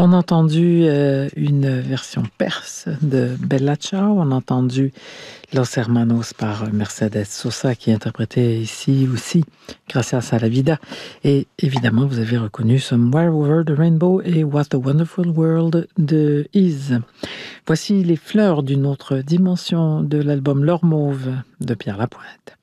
On a entendu une version perse de Bella Ciao, on a entendu Los Hermanos par Mercedes Sosa qui interprétait ici aussi Gracias a la Vida. Et évidemment, vous avez reconnu Somewhere Over the Rainbow et What a Wonderful World de Is. Voici les fleurs d'une autre dimension de l'album L'Or Mauve de Pierre Lapointe.